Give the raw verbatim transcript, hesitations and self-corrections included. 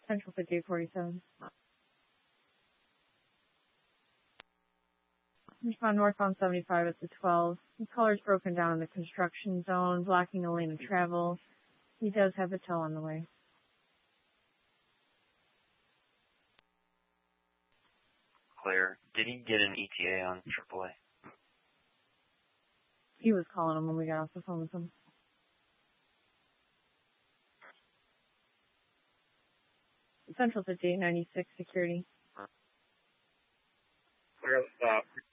Central fifty-eight forty-seven. Respond northbound seventy-five at the twelve. The color's broken down in the construction zone, blocking the lane of travel. He does have a tow on the way. Clear. Did he get an E T A on triple A? He was calling him when we got off the phone with him. Central fifty-eight ninety-six security. Clear, uh,